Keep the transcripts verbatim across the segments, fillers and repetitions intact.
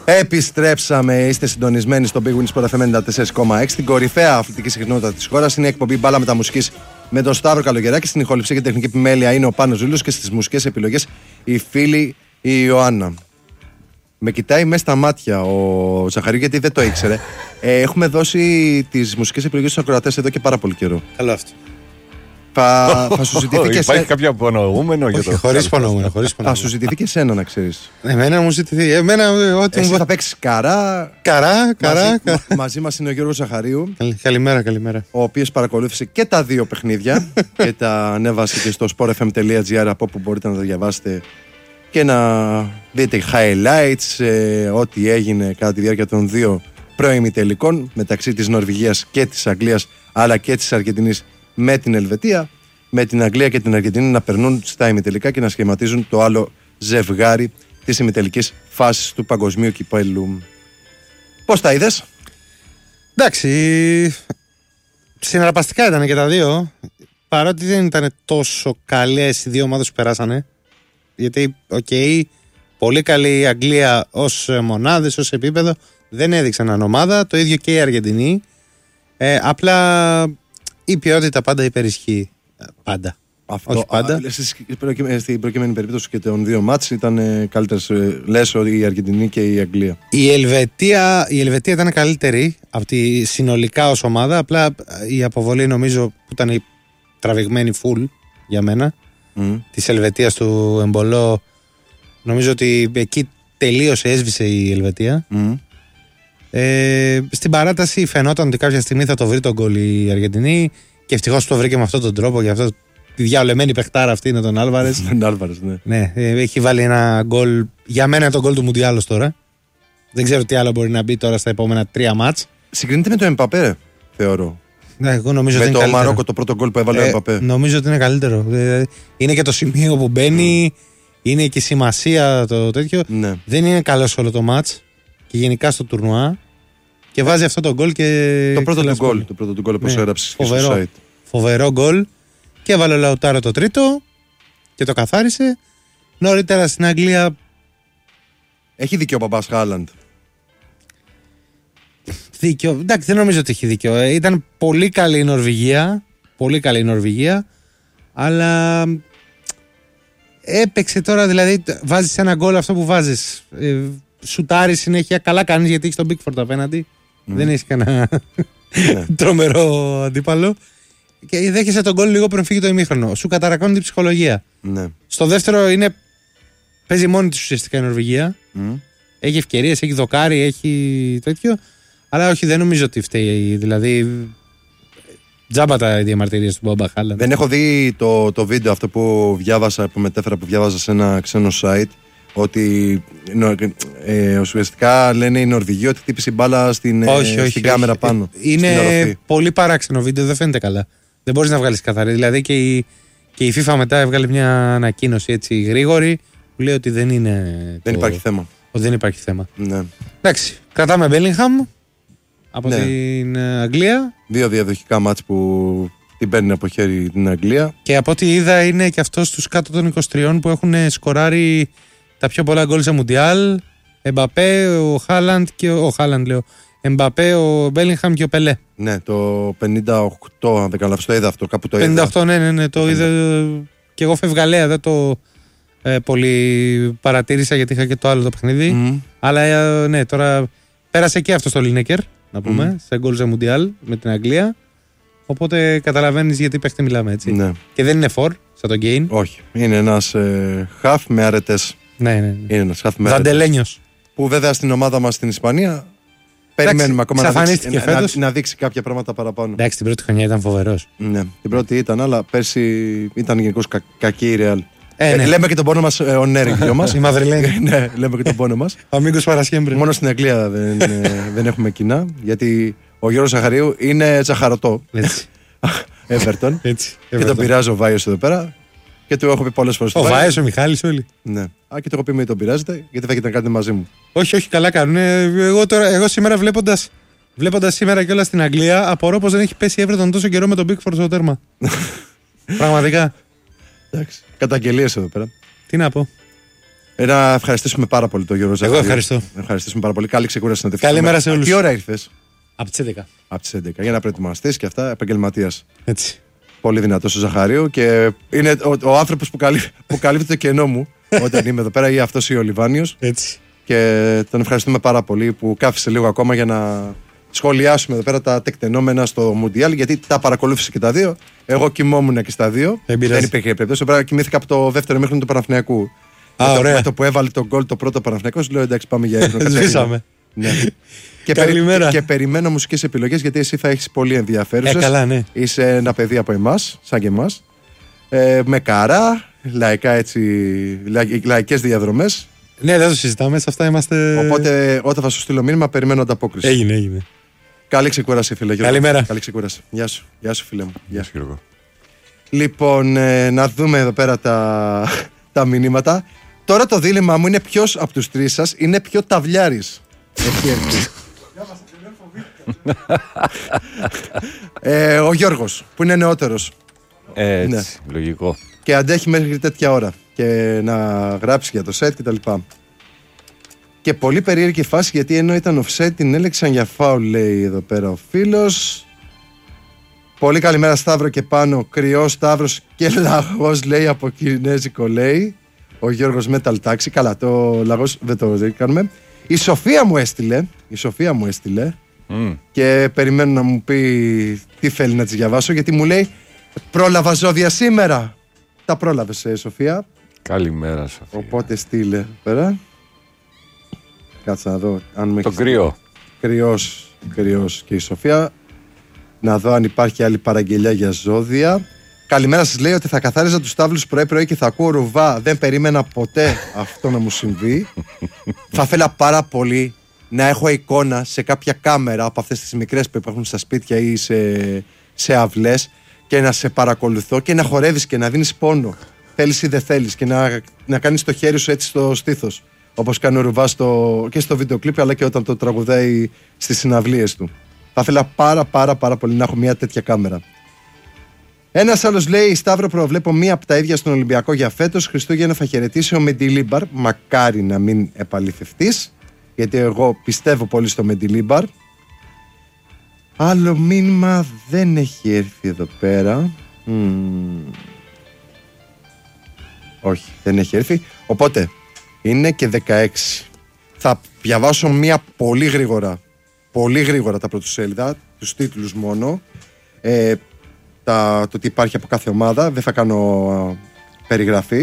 Επιστρέψαμε, είστε συντονισμένοι στο Big Win Sport εφ εμ ενενήντα τέσσερα κόμμα έξι, την κορυφαία αθλητική συχνότητα της χώρας. Είναι η εκπομπή Μπάλα Μεταμουσικής με τον Σταύρο Καλογεράκη. Στην ηχοληψία και τεχνική επιμέλεια είναι ο Πάνος Ζούλος και στις μουσικές επιλογές η φίλη η Ιωάννα. Με κοιτάει μέσα στα μάτια ο Ζαχαρίου γιατί δεν το ήξερε. Ε, έχουμε δώσει τις μουσικές επιλογές στους ακροατές εδώ και πάρα πολύ καιρό. Καλό αυτό. Θα, θα σου ζητηθεί και Υπάρχει κάποιο υπονοούμενο για το. Χωρίς υπονοούμενο. Θα σου ζητηθεί και εσένα να ξέρεις. Εμένα μου ζητηθεί. Εμένα, ό,τι Εσύ μου θα παίξεις καρά. Καρά, καρά. Μαζί, καρά. μα- μαζί μας είναι ο Γιώργος Ζαχαρίου, Καλημέρα, καλημέρα. ο οποίος παρακολούθησε και τα δύο παιχνίδια και τα ανέβασε και στο sportfm.gr, από όπου μπορείτε να τα διαβάσετε και να δείτε highlights, ε, ό,τι έγινε κατά τη διάρκεια των δύο προημιτελικών μεταξύ της Νορβηγίας και της Αγγλίας, αλλά και της Αργεντινής με την Ελβετία, με την Αγγλία και την Αργεντινή να περνούν στα ημιτελικά και να σχηματίζουν το άλλο ζευγάρι της ημιτελικής φάσης του παγκοσμίου κυπέλλου. Πώς τα είδες? Εντάξει, συναρπαστικά ήταν και τα δύο. Παρότι δεν ήταν τόσο καλές οι δύο ομάδες που περάσανε. Γιατί, οκ, okay, πολύ καλή η Αγγλία ως μονάδες, ως επίπεδο. Δεν έδειξαν αν ομάδα. Το ίδιο και η Αργεντινή. Ε, απλά η ποιότητα πάντα υπερισχύει. Πάντα. Αυτό, Όχι πάντα. Α, στις- στην προκειμένη περίπτωση και των δύο μάτς ήταν ε, καλύτερες, ε, λες ότι η Αργεντινή και η Αγγλία. Η Ελβετία, η Ελβετία ήταν καλύτερη από τη συνολικά ως ομάδα. Απλά η αποβολή νομίζω που ήταν η τραβηγμένη full για μένα Mm. της Ελβετίας του Εμπολό. Νομίζω ότι εκεί τελείωσε, έσβησε η Ελβετία. Mm. Ε, στην παράταση φαινόταν ότι κάποια στιγμή θα το βρει τον γκολ η Αργεντινή και ευτυχώς το βρήκε με αυτόν τον τρόπο. Για αυτό τη διαολεμένη παιχτάρα αυτή είναι τον Άλβαρες. Δεν Άλβαρες, ναι. Ναι, ε, έχει βάλει ένα γκολ. Για μένα είναι το γκολ του Μουντιάλος τώρα. Δεν ξέρω τι άλλο μπορεί να μπει τώρα στα επόμενα τρία μάτς. Συγκρίνεται με το Εμπαπέ, θεωρώ. Ναι, εγώ νομίζω Με ότι το είναι καλύτερο. Μαρόκο το πρώτο γκολ που έβαλε ο Ε, Εμπαπέ. νομίζω ότι είναι καλύτερο. Ε, είναι και το σημείο που μπαίνει, είναι και η σημασία το τέτοιο. Ναι. Δεν είναι καλό σε όλο το μάτς και γενικά στο τουρνουά. Και βάζει αυτό το γκολ και. Το πρώτο του ξελασπώνει. γκολ, το πρώτο του γκολ όπως Ναι, έγραψες και στο φοβερό. site. Φοβερό γκολ. Και έβαλε ο Λαουτάρο το τρίτο και το καθάρισε. Νωρίτερα στην Αγγλία. Έχει δίκιο ο Μπαμπάς Χάλαντ. Δίκιο. Εντάξει, δεν νομίζω ότι έχει δίκιο. Ε, ήταν πολύ καλή η Νορβηγία. Πολύ καλή η Νορβηγία. Αλλά έπαιξε τώρα, δηλαδή βάζεις ένα γκολ αυτό που βάζεις. Ε, σουτάρει συνέχεια. Καλά κάνεις γιατί έχεις τον Μπίκφορντ απέναντι. Δεν έχεις κανένα τρομερό αντίπαλο. Και δέχεσαι τον γκολ λίγο πριν φύγει το ημίχρονο. Σου καταρακώνει την ψυχολογία. Ναι. Στο δεύτερο είναι. Παίζει μόνη της ουσιαστικά η Νορβηγία. Mm. Έχει ευκαιρίες, έχει δοκάρι, έχει τέτοιο. Αλλά όχι, δεν νομίζω ότι φταίει. Δηλαδή. Τζάμπα τα διαμαρτυρίες του Μπόμπα Χάλαντ. Δεν έχω δει το, το βίντεο αυτό που διάβασα, που μετέφερα, που διάβαζα σε ένα ξένο site, ότι ε, ουσιαστικά λένε οι Νορβηγοί ότι χτύπησε η μπάλα στην, όχι, ε, όχι, στην όχι. κάμερα πάνω. στην Είναι οροφή. πολύ παράξενο βίντεο, δεν φαίνεται καλά. Δεν μπορείς να βγάλεις καθαρή. Δηλαδή και η, και η FIFA μετά έβγαλε μια ανακοίνωση έτσι γρήγορη που λέει ότι δεν είναι. Δεν το- υπάρχει θέμα. Ότι δεν υπάρχει θέμα. Ναι. Εντάξει, κρατάμε Bellingham από Ναι. την ε, Αγγλία Δύο διαδοχικά μάτς που την παίρνει από χέρι την Αγγλία. και από ό,τι είδα είναι και αυτός στους κάτω των είκοσι τρία που έχουν σκοράρει τα πιο πολλά γκολ σε Μουντιάλ. Εμπαπέ, ο Χάλαντ και ο, ο Χάλαντ λέω. Εμπαπέ, ο Bellingham και ο Πελέ. Ναι, το πενήντα οκτώ, αν δεν κάνω λάθος, το είδα αυτό, κάπου το είδα. πενήντα οκτώ, ναι, ναι, ναι, το είδα. Και εγώ φευγαλέα, δεν το ε, πολύ παρατήρησα γιατί είχα και το άλλο το παιχνίδι. Μμμ. Αλλά ε, ναι, τώρα πέρασε και αυτό στο Λίνεκερ, να πούμε, σε γκολ σε Μουντιάλ με την Αγγλία. Οπότε καταλαβαίνεις γιατί παίχτη μιλάμε έτσι. Ναι. Και δεν είναι φορ, σαν τον Γκέιν. Όχι, είναι ένας ε, χαφ με αρετές. Ναι, ναι, ναι. Είναι ένας χαφ με αρετές. Δαντελένιος. Που βέβαια στην ομάδα μας στην Ισπανία περιμένουμε ακόμα να δείξει, εξαφανίστηκε να, φέτος. να δείξει κάποια πράγματα παραπάνω. Εντάξει, την πρώτη χρονιά ήταν φοβερός. Ναι, την πρώτη ήταν, αλλά πέρσι ήταν γενικώς κα, κακή η Ρεάλ. Ε, ναι. Λέμε και τον πόνο μας ε, ο Νέρη δυο μας. Η Μαδριλένη. Ναι, λέμε και τον πόνο μας. Αμίγκος Παρασχέμπρε. Μόνο στην Αγγλία δεν, ε, δεν έχουμε κοινά, γιατί ο Γιώργος Ζαχαρίου είναι τσαχαρωτό. Έτσι. Everton. Έτσι. Και τον πειράζει ο Βάιος εδώ πέρα. Και του έχω πει πολλές φορές. Ο Βάιος, ο Μιχάλης, όλοι. Ναι. Α, και του έχω πει μην τον πειράζετε, γιατί θα έχετε να κάνετε μαζί μου. Όχι, όχι, καλά κάνουν. Ε, Εγώ, τώρα, εγώ σήμερα βλέποντας, βλέποντας σήμερα κιόλας στην Αγγλία, απορώ πως δεν έχει πέσει η Everton τόσο καιρό με τον Bigford στο τέρμα. Πραγματικά. Εντάξει. Καταγγελίες εδώ πέρα. Τι να πω. Ε, να ευχαριστήσουμε πάρα πολύ τον Γιώργο Ζαχαρίου. Εγώ ευχαριστώ. Ευχαριστούμε πάρα πολύ. Καλή ξεκούραση να τεφτούμε. Καλημέρα σε όλους. Τι ώρα ήρθες? Από τις έντεκα. Από τις έντεκα. Για να προετοιμαστείς και αυτά, επαγγελματίας. Έτσι. Πολύ δυνατός ο Ζαχαρίου και είναι ο, ο άνθρωπος που, καλύ, που καλύπτει το κενό μου όταν είμαι εδώ πέρα, ή αυτός ή ο Λιβάνιος. Έτσι. Και τον ευχαριστούμε πάρα πολύ που κάθισε λίγο ακόμα για να σχολιάσουμε εδώ πέρα τα τεκτενόμενα στο Μουντιάλ, γιατί τα παρακολούθησε και τα δύο. Εγώ κοιμόμουν και στα δύο. Δεν Δεν υπήρχε περίπτωση. Πέρα κοιμήθηκα από το δεύτερο μήχρονο του Παναθηναϊκού. Α, με, το, με το που έβαλε τον γκολ το πρώτο Παναθηναϊκός, λέω εντάξει, πάμε για ύπνο. Σβήσαμε. Ναι. και, Καλημέρα. περι, και περιμένω μουσικές επιλογές, γιατί εσύ θα έχεις πολύ ενδιαφέρουσες. Ε, καλά, ναι. Είσαι ένα παιδί από εμάς, σαν και εμάς. Ε, με καρά, λαϊκά έτσι, λα, λαϊκές διαδρομές. Ναι, δεν το συζητάμε, σε αυτά είμαστε. Οπότε όταν θα σου στείλω μήνυμα, περιμένω ανταπόκριση. Έγινε, έγινε. Καλή ξεκούραση, φίλε. Καλημέρα. Καλή ξεκούραση. Γεια σου, Γεια σου φίλε μου. Γεια σου, Γιώργο. Λοιπόν, ε, να δούμε εδώ πέρα τα, τα μηνύματα. Τώρα το δίλημά μου είναι ποιος από τους τρεις σας είναι πιο ταυλιάρης. Έχει έρθει. ε, ο Γιώργος, που είναι νεότερος. Έτσι, Ναι. λογικό. Και αντέχει μέχρι τέτοια ώρα. Και να γράψει για το σετ κτλ. Και πολύ περίεργη φάση, γιατί ενώ ήταν offset την έλεξαν για φάουλ, λέει εδώ πέρα ο φίλος. Πολύ καλημέρα Σταύρο και πάνω. Κρυός Σταύρος και λαγός, λέει, από κινέζικο, λέει. Ο Γιώργος Metal Taxi. Καλά, το λαγός δεν το κάνουμε. Η Σοφία μου έστειλε. Η Σοφία μου έστειλε. Mm. Και περιμένω να μου πει τι θέλει να της διαβάσω, γιατί μου λέει πρόλαβα ζώδια σήμερα. Τα πρόλαβες, ε, Σοφία. Καλημέρα, Σοφία. Οπότε στείλε πέρα. Κάτσε να δω αν με Το έχεις- κρύο. Κρυός, κρυός και η Σοφία. Να δω αν υπάρχει άλλη παραγγελιά για ζώδια. Καλημέρα, σας λέει ότι θα καθάριζα τους τάβλους πρωί-πρωί και θα ακούω ρουβά. Δεν περίμενα ποτέ αυτό να μου συμβεί. Θα ήθελα πάρα πολύ να έχω εικόνα σε κάποια κάμερα από αυτές τις μικρές που υπάρχουν στα σπίτια ή σε, σε αυλές, και να σε παρακολουθώ και να χορεύεις και να δίνεις πόνο. Θέλεις ή δεν θέλεις, και να, να κάνεις το χέρι σου έτσι στο στήθος. Όπως κάνει ο Ρουβά στο, και στο βίντεο κλιπ, αλλά και όταν το τραγουδάει στις συναυλίες του. Θα ήθελα πάρα πάρα πάρα πολύ να έχω μια τέτοια κάμερα. Ένας άλλος λέει: Σταύρο, προβλέπω μία από τα ίδια στον Ολυμπιακό για φέτος. Χριστούγεννα θα χαιρετήσει ο Μεντιλίμπαρ. Μακάρι να μην επαληθευτείς, γιατί εγώ πιστεύω πολύ στο Μεντιλίμπαρ. Άλλο μήνυμα δεν έχει έρθει εδώ πέρα. Μ. Όχι, δεν έχει έρθει. Οπότε είναι και δεκαέξι. Θα διαβάσω μία πολύ γρήγορα. Πολύ γρήγορα τα πρωτοσέλιδα, τους τίτλους μόνο. Ε, τα, το τι υπάρχει από κάθε ομάδα. Δεν θα κάνω α, περιγραφή.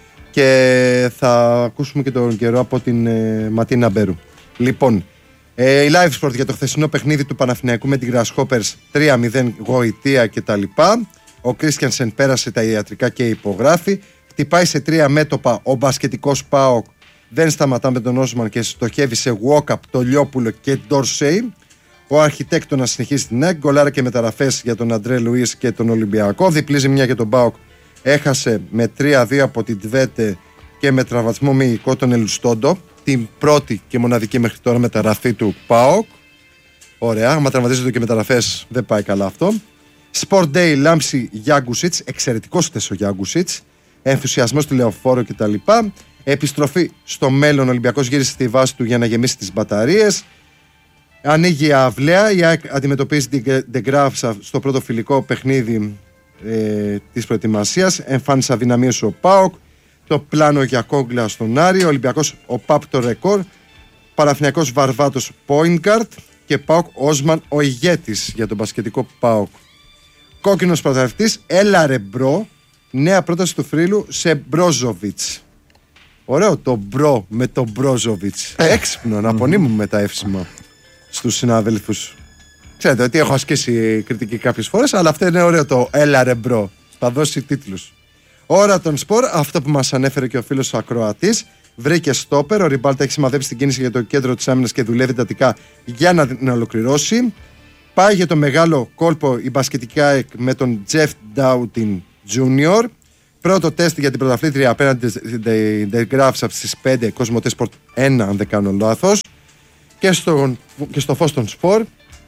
Και θα ακούσουμε και τον καιρό από την ε, Ματίνα Μπέρου. Λοιπόν, ε, η Live Sport για το χθεσινό παιχνίδι του Παναθηναϊκού με την Grasshoppers τρία μηδέν γοητεία κτλ. Ο Κρίστιανσεν πέρασε τα ιατρικά και υπογράφει. Χτυπάει σε τρία μέτωπα ο μπασκετικός ΠΑΟΚ. Δεν σταματά με τον Όσμαν και στοχεύει σε walk-up το Λιόπουλο και Ντόρσεϊ. Ο αρχιτέκτονας συνεχίζει την ΑΕΚ. Γκολάρα και μεταγραφές για τον Αντρέ Λουίς και τον Ολυμπιακό. Διπλή ζημιά για τον ΠΑΟΚ. Έχασε με τρία δύο από την Τβέτε και με τραυματισμό μυϊκό τον Ελουστόντο. Την πρώτη και μοναδική μέχρι τώρα μεταγραφή του ΠΑΟΚ. Ωραία. Άμα τραυματίζονται και μεταγραφές, δεν πάει καλά αυτό. Sport Day Λάμψη Γιάγκουσιτς. Εξαιρετικός χτες ο Γιάγκουσιτς. Ενθουσιασμός του Λεωφόρο κτλ. Επιστροφή στο μέλλον. Ο Ολυμπιακός γύρισε στη βάση του για να γεμίσει τις μπαταρίες. Ανοίγει η αυλαία. Η ΑΕΚ αντιμετωπίζει την De Graaf στο πρώτο φιλικό παιχνίδι ε, της προετοιμασίας. Εμφάνισε αδυναμίες ο ΠΑΟΚ. Το πλάνο για κόγκλα στον Άρη. Ο Ολυμπιακός ο ΠΑΠ το ρεκόρ. Παναθηναϊκός Βαρβάτος point guard. Και ΠΑΟΚ Όσμαν ο ηγέτης για τον μπασκετικό ΠΑΟΚ. Κόκκινος πρωταθλητής. Έλα ρε μπρο. Νέα πρόταση του Φρύλου σε Μπρόζοβιτς. Ωραίο το μπρο με το Μπρόζοβιτς. Έξυπνο να απονείμουμε τα εύσημα στους συναδέλφους. Ξέρετε ότι έχω ασκήσει κριτική κάποιες φορές, αλλά αυτό είναι ωραίο το έλα ρε μπρο. Θα δώσει τίτλους. Ώρα των σπορ, αυτό που μας ανέφερε και ο φίλος ακροατής. Βρήκε στόπερ. Ο Ριμπάλτα έχει σημαδέψει την κίνηση για το κέντρο της άμυνας και δουλεύει εντατικά για να την ολοκληρώσει. Πάει για το μεγάλο κόλπο η μπασκετική ΑΕΚ με τον Τζεφ Ντάουτιν Τζούνιορ. Πρώτο τεστ για την πρωταθλήτρια απέναντι στην De Graaf στις πέντε, Κοσμοτέ Σπορτ ένα, αν δεν κάνω λάθος. Και στο, και στο φως των σπορ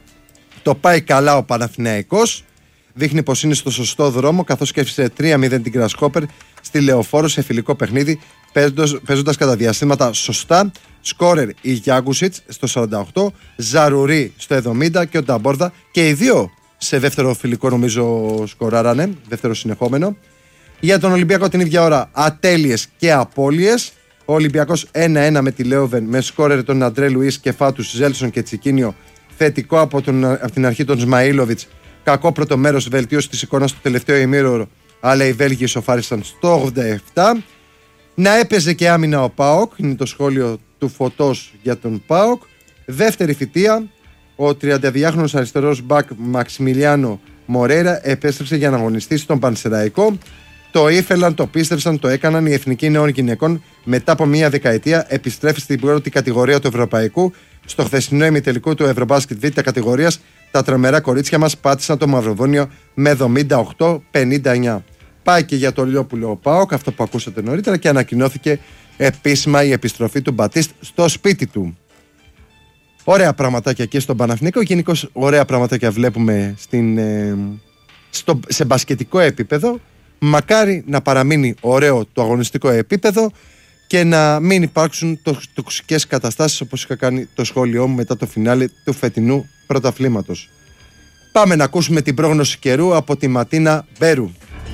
το πάει καλά ο Παναθηναϊκός. Δείχνει πως είναι στο σωστό δρόμο, καθώς και έφυσε τρία μηδέν την Grasshopper στη Λεωφόρο σε φιλικό παιχνίδι παίζοντας κατά διαστήματα σωστά. Σκόρερ η Γιάγκουσιτς στο σαράντα οκτώ, Ζαρουρί στο εβδομήντα και ο Νταμπόρδα και οι δύο σε δεύτερο φιλικό νομίζω σκοράρανε, δεύτερο συνεχόμενο. Για τον Ολυμπιακό την ίδια ώρα ατέλειες και απώλειες. Ο Ολυμπιακός ένα ένα με τη Λέοβεν με σκόρερ τον Αντρέ Λουίς και Φάτους, Ζέλσον και Τσικίνιο. Θετικό από, τον, από την αρχή τον Σμαΐλοβιτς. Κακό πρώτο μέρος, βελτίωση της εικόνας στο τελευταίο ημίωρο, αλλά οι Βέλγοι ισοφάρισαν στο ογδόντα επτά. Να έπαιζε και άμυνα ο ΠΑΟΚ, είναι το σχόλιο του Φωτός για τον ΠΑΟΚ. Δεύτερη θητεία, ο τριανταδυάχρονος αριστερός μπακ Μαξιμιλιάνο Μορέρα επέστρεψε για να αγωνιστεί στον Πανσεραϊκό. Το ήθελαν, το πίστεψαν, το έκαναν. Η Εθνική Νέων Γυναικών μετά από μία δεκαετία επιστρέφει στην πρώτη κατηγορία του Ευρωπαϊκού. Στο χθεσινό ημιτελικό του Ευρωμπάσκετ Β' κατηγορίας, τα τρομερά κορίτσια μας πάτησαν το Μαυροβούνιο με εβδομήντα οκτώ πενήντα εννιά. Πάει και για το Λιόπουλο ΠΑΟΚ, αυτό που ακούσατε νωρίτερα, και ανακοινώθηκε επίσημα η επιστροφή του Μπατίστ στο σπίτι του. Ωραία πραγματάκια και στον Παναθηναϊκό. Γενικώς ωραία πραγματάκια βλέπουμε στην, ε, στο, σε μπασκετικό επίπεδο. Μακάρι να παραμείνει ωραίο το αγωνιστικό επίπεδο και να μην υπάρξουν τοξικές καταστάσεις, όπως είχα κάνει το σχόλιο μου μετά το φινάλε του φετινού πρωταθλήματος. Πάμε να ακούσουμε την πρόγνωση καιρού από τη Ματίνα Μπέρου.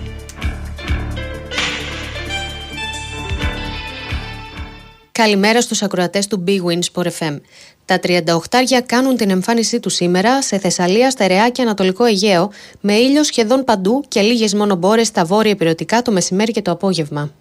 Καλημέρα στους ακροατές του Big Win Sport εφ εμ. Τα τριάντα οκτώ κάνουν την εμφάνισή του σήμερα σε Θεσσαλία, Στερεά και Ανατολικό Αιγαίο, με ήλιο σχεδόν παντού και λίγες μόνο μπόρες στα βόρεια ηπειρωτικά το μεσημέρι και το απόγευμα.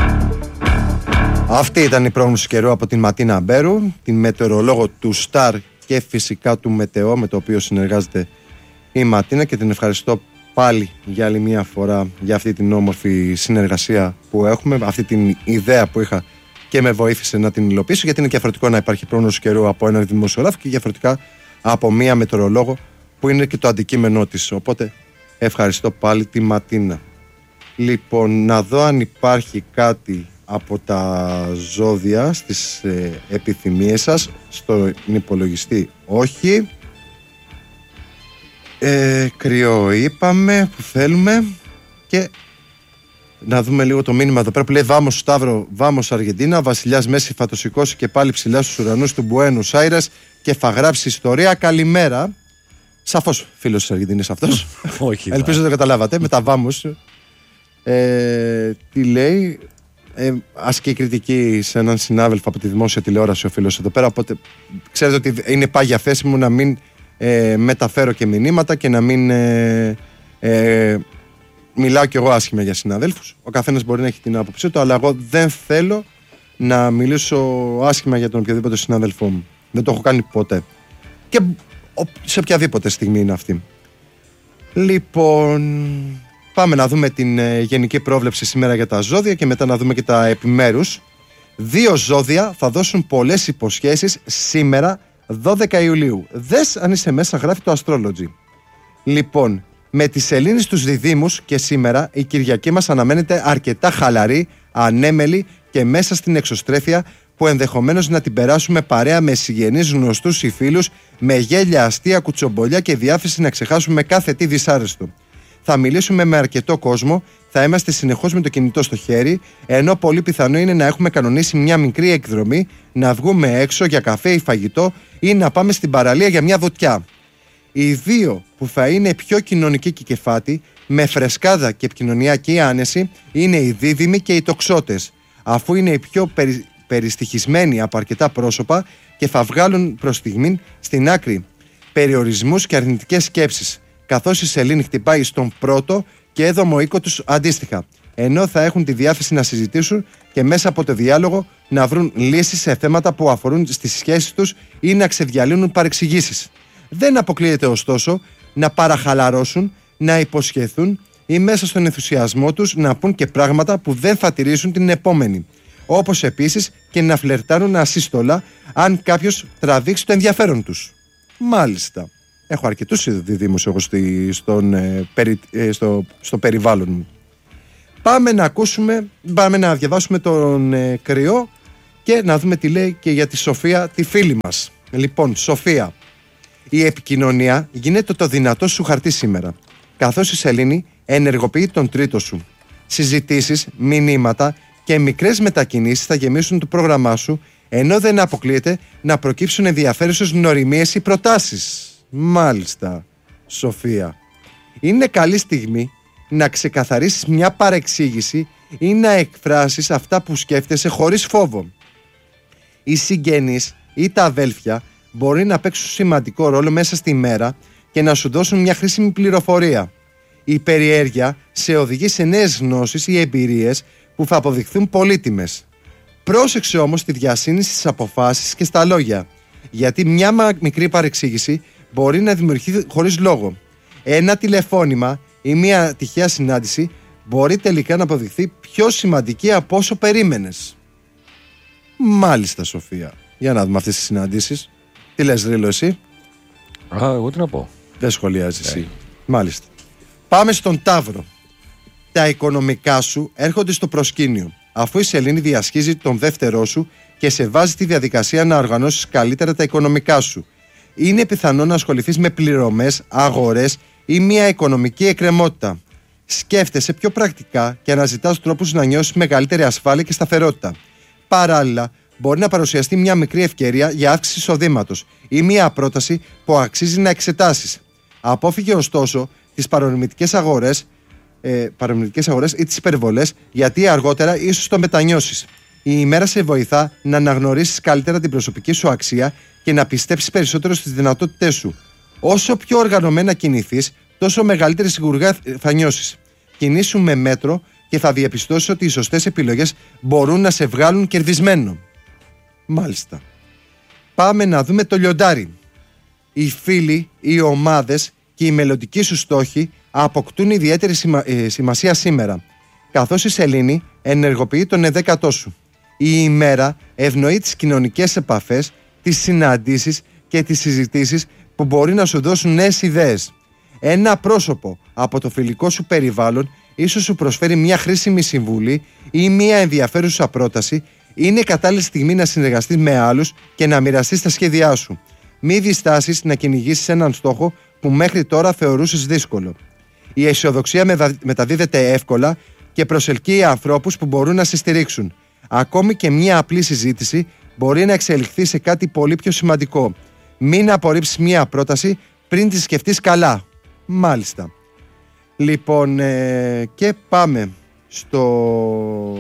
Αυτή ήταν η πρόγνωση καιρού από την Ματίνα Μπέρου, την μετεωρολόγο του Σταρ και φυσικά του Μετεό, με το οποίο συνεργάζεται η Ματίνα, και την ευχαριστώ πάλι για άλλη μια φορά για αυτή την όμορφη συνεργασία που έχουμε, αυτή την ιδέα που είχα και με βοήθησε να την υλοποιήσω, γιατί είναι διαφορετικό να υπάρχει πρόγνωση καιρού από έναν δημοσιογράφο και διαφορετικά από μία μετεωρολόγο που είναι και το αντικείμενό της. Οπότε ευχαριστώ πάλι τη Ματίνα. Λοιπόν, να δω αν υπάρχει κάτι από τα ζώδια στις ε, επιθυμίες σας. Στον υπολογιστή όχι. ε, Κρυό είπαμε που θέλουμε. Και να δούμε λίγο το μήνυμα εδώ πέρα που λέει Βάμος Σταύρο, Βάμος Αργεντίνα. Βασιλιάς Μέση θα το σηκώσει και πάλι ψηλά στους ουρανούς του Μπουένους Άιρες και θα γράψει ιστορία. Καλημέρα. Σαφώς φίλος της Αργεντίνης αυτός. Όχι. Ελπίζω να το καταλάβατε. Με τα Βάμος. Ε, τι λέει, ε, ασκεί κριτική σε έναν συνάδελφο από τη δημόσια τηλεόραση ο φίλος εδώ πέρα. Οπότε ξέρετε ότι είναι πάγια θέση μου να μην ε, μεταφέρω και μηνύματα και να μην ε, ε, μιλάω κι εγώ άσχημα για συναδέλφους. Ο καθένας μπορεί να έχει την άποψή του, αλλά εγώ δεν θέλω να μιλήσω άσχημα για τον οποιοδήποτε συνάδελφό μου. Δεν το έχω κάνει ποτέ. Και σε οποιαδήποτε στιγμή είναι αυτή. Λοιπόν, πάμε να δούμε την ε, γενική πρόβλεψη σήμερα για τα ζώδια και μετά να δούμε και τα επιμέρους. Δύο ζώδια θα δώσουν πολλές υποσχέσεις σήμερα, δώδεκα Ιουλίου. Δες αν είσαι μέσα, γράφει το Astrology. Λοιπόν, με τη σελήνη στους διδύμους και σήμερα η Κυριακή μας αναμένεται αρκετά χαλαρή, ανέμελη και μέσα στην εξωστρέφεια, που ενδεχομένως να την περάσουμε παρέα με συγγενείς, γνωστούς ή φίλους, με γέλια, αστεία, κουτσομπολιά και διάθεση να ξεχάσουμε κάθε τι δυσάρεστο. Θα μιλήσουμε με αρκετό κόσμο, θα είμαστε συνεχώς με το κινητό στο χέρι, ενώ πολύ πιθανό είναι να έχουμε κανονίσει μια μικρή εκδρομή, να βγούμε έξω για καφέ ή φαγητό ή να πάμε στην παραλία για μια βοτιά. Οι δύο που θα είναι πιο κοινωνικοί και κεφάτη, με φρεσκάδα και επικοινωνιακή άνεση, είναι οι δίδυμοι και οι τοξότες, αφού είναι οι πιο περι... περιστοιχισμένοι από αρκετά πρόσωπα και θα βγάλουν προς στιγμήν στην άκρη περιορισμούς και αρνητικές σκέψεις, καθώς η σελήνη χτυπάει στον πρώτο και έδωμο οίκο τους αντίστοιχα, ενώ θα έχουν τη διάθεση να συζητήσουν και μέσα από το διάλογο να βρουν λύσεις σε θέματα που αφορούν στις σχέσεις τους ή να ξεδιαλύνουν παρεξηγήσεις. Δεν αποκλείεται ωστόσο να παραχαλαρώσουν, να υποσχεθούν ή μέσα στον ενθουσιασμό τους να πούν και πράγματα που δεν θα τηρήσουν την επόμενη. Όπως επίσης και να φλερτάρουν ασύστολα αν κάποιος τραβήξει το ενδιαφέρον τους. Μάλιστα. Έχω αρκετούς διδύμους εγώ στη, στον, ε, περι, ε, στο, στο περιβάλλον μου. Πάμε να ακούσουμε, πάμε να διαβάσουμε τον ε, Κρυό και να δούμε τι λέει και για τη Σοφία, τη φίλη μας. Λοιπόν, Σοφία, η επικοινωνία γίνεται το δυνατό σου χαρτί σήμερα, καθώς η σελήνη ενεργοποιεί τον τρίτο σου. Συζητήσεις, μηνύματα και μικρές μετακινήσεις θα γεμίσουν το πρόγραμμά σου, ενώ δεν αποκλείεται να προκύψουν ενδιαφέρουσες γνωριμίες ή προτάσεις. Μάλιστα, Σοφία. Είναι καλή στιγμή να ξεκαθαρίσεις μια παρεξήγηση ή να εκφράσεις αυτά που σκέφτεσαι χωρίς φόβο. Οι συγγενείς ή τα αδέλφια μπορεί να παίξουν σημαντικό ρόλο μέσα στη μέρα και να σου δώσουν μια χρήσιμη πληροφορία. Η περιέργεια σε οδηγεί σε νέες γνώσεις ή εμπειρίες που θα αποδειχθούν πολύτιμες. Πρόσεξε όμως τη διασύνηση στις αποφάσεις και στα λόγια, γιατί μια μικρή παρεξήγηση μπορεί να δημιουργηθεί χωρίς λόγο. Ένα τηλεφώνημα ή μια τυχαία συνάντηση μπορεί τελικά να αποδειχθεί πιο σημαντική από όσο περίμενες. Μάλιστα, Σοφία. Για να δούμε αυτές τις συναντήσεις. Τι λες, Ρίλο, εσύ? Α, εγώ τι να πω. Δεν σχολιάζεις εσύ. Μάλιστα. Πάμε στον Ταύρο. Τα οικονομικά σου έρχονται στο προσκήνιο, αφού η σελήνη διασχίζει τον δεύτερό σου και σε βάζει στη διαδικασία να οργανώσεις καλύτερα τα οικονομικά σου. Είναι πιθανό να ασχοληθείς με πληρωμές, αγορές ή μια οικονομική εκκρεμότητα. Σκέφτεσαι πιο πρακτικά και αναζητάς τρόπους να νιώσεις μεγαλύτερη ασφάλεια και σταθερότητα. Παράλληλα, μπορεί να παρουσιαστεί μια μικρή ευκαιρία για αύξηση εισοδήματος ή μια πρόταση που αξίζει να εξετάσεις. Απόφυγε ωστόσο τις παρορμητικές αγορές, ε, παρορμητικές αγορές ή τις υπερβολές, γιατί αργότερα ίσως το μετανιώσεις. Η ημέρα σε βοηθά να αναγνωρίσεις καλύτερα την προσωπική σου αξία και να πιστέψεις περισσότερο στις δυνατότητές σου. Όσο πιο οργανωμένα κινηθείς, τόσο μεγαλύτερη σιγουριά θα νιώσεις. Κινήσου με μέτρο και θα διαπιστώσεις ότι οι σωστές επιλογές μπορούν να σε βγάλουν κερδισμένο. Μάλιστα. Πάμε να δούμε το λιοντάρι. Οι φίλοι, οι ομάδες και οι μελλοντικοί σου στόχοι αποκτούν ιδιαίτερη σημα... ε, σημασία σήμερα, καθώς η σελήνη ενεργοποιεί τον εδέκατό σου. Η ημέρα ευνοεί τις κοινωνικές επαφές, τις συναντήσεις και τις συζητήσεις που μπορεί να σου δώσουν νέες ιδέες. Ένα πρόσωπο από το φιλικό σου περιβάλλον ίσως σου προσφέρει μια χρήσιμη συμβουλή ή μια ενδιαφέρουσα πρόταση. Είναι κατάλληλη στιγμή να συνεργαστείς με άλλους και να μοιραστείς τα σχέδιά σου. Μη διστάσεις να κυνηγήσεις έναν στόχο που μέχρι τώρα θεωρούσες δύσκολο. Η αισιοδοξία μεταδίδεται εύκολα και προσελκύει ανθρώπους που μπορούν να σε στηρίξουν. Ακόμη και μια απλή συζήτηση μπορεί να εξελιχθεί σε κάτι πολύ πιο σημαντικό. Μην απορρίψεις μια πρόταση πριν τη σκεφτείς καλά. Μάλιστα. Λοιπόν, ε, και πάμε στο...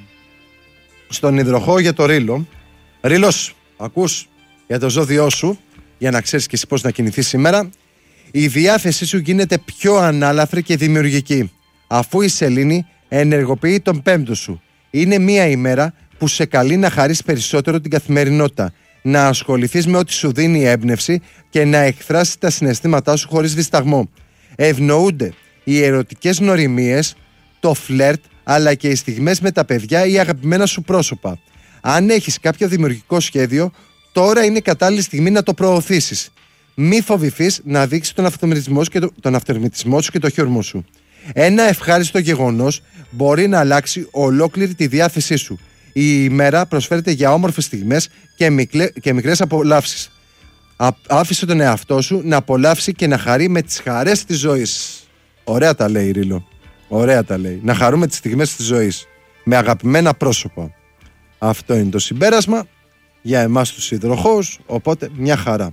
στον υδροχόο για το Ρήλο. Ρήλος, ακούς για το ζώδιό σου, για να ξέρεις και εσύ πώς να κινηθείς σήμερα. Η διάθεσή σου γίνεται πιο ανάλαφρη και δημιουργική, αφού η σελήνη ενεργοποιεί τον πέμπτο σου. Είναι μια ημέρα που σε καλεί να χαρίσεις περισσότερο την καθημερινότητα, να ασχοληθείς με ό,τι σου δίνει έμπνευση και να εκφράσεις τα συναισθήματά σου χωρίς δισταγμό. Ευνοούνται οι ερωτικές γνωριμίες, το φλερτ, αλλά και οι στιγμές με τα παιδιά ή αγαπημένα σου πρόσωπα. Αν έχεις κάποιο δημιουργικό σχέδιο, τώρα είναι κατάλληλη στιγμή να το προωθήσεις. Μη φοβηθείς να δείξεις τον αυτορμητισμό σου και το, τον αυτορμητισμό σου και το χιούμορ σου. Ένα ευχάριστο γεγονός μπορεί να αλλάξει ολόκληρη τη διάθεσή σου. Η ημέρα προσφέρεται για όμορφες στιγμές και, μικλε, και μικρές απολαύσεις. Α, άφησε τον εαυτό σου να απολαύσει και να χαρεί με τις χαρές της ζωής. Ωραία τα λέει, Ρήλο. Ωραία τα λέει. Να χαρούμε τις στιγμές της ζωής με αγαπημένα πρόσωπα. Αυτό είναι το συμπέρασμα για εμάς τους υδροχόους, οπότε μια χαρά.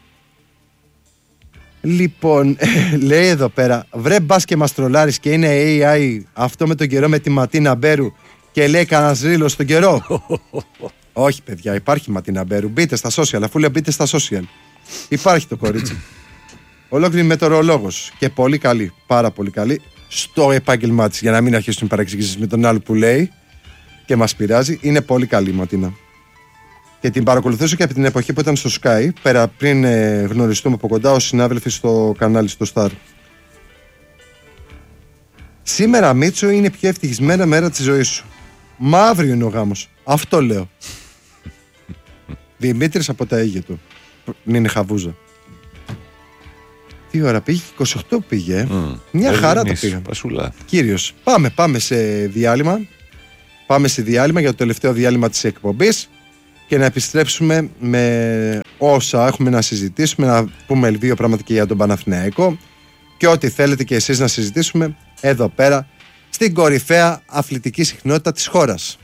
Λοιπόν, λέει εδώ πέρα, βρε μπας και μας τρολάρεις και είναι έι άι αυτό με τον καιρό με τη Ματίνα Μπέρου και λέει κανένας Ρήλος στον καιρό. Όχι παιδιά, υπάρχει Ματίνα Μπέρου, μπείτε στα social, αφού λέει μπείτε στα social. Υπάρχει το κορίτσι. Ολόκληρη μετεωρολόγος και πολύ καλή, πάρα πολύ καλή στο επάγγελμά της, για να μην αρχίσουν παρεξηγήσεις με τον άλλο που λέει και μας πειράζει. Είναι πολύ καλή η Ματίνα. Και την παρακολουθήσω και από την εποχή που ήταν στο Sky, πέρα πριν ε, γνωριστούμε από κοντά ως συνάδελφοι στο κανάλι, στο Star. Σήμερα, Μίτσο, είναι η πιο ευτυχισμένη μέρα της ζωής σου. Μα αύριο είναι ο γάμος. Αυτό λέω. Δημήτρης από τα Αίγυπτο του. Είναι χαβούζα. Τι ώρα πήγε, είκοσι οκτώ πήγε. Mm. Μια ε, χαρά το πήγα. Κύριος, πάμε, πάμε σε διάλειμμα. Πάμε σε διάλειμμα για το τελευταίο διάλειμμα της εκπομπής και να επιστρέψουμε με όσα έχουμε να συζητήσουμε, να πούμε δύο πράγματα και για τον Παναθηναϊκό και ό,τι θέλετε και εσείς να συζητήσουμε εδώ πέρα στην κορυφαία αθλητική συχνότητα της χώρας.